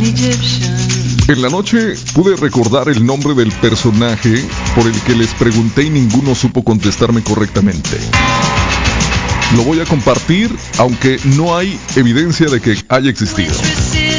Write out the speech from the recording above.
En la noche pude recordar el nombre del personaje por el que les pregunté y ninguno supo contestarme correctamente. Lo voy a compartir, aunque no hay evidencia de que haya existido.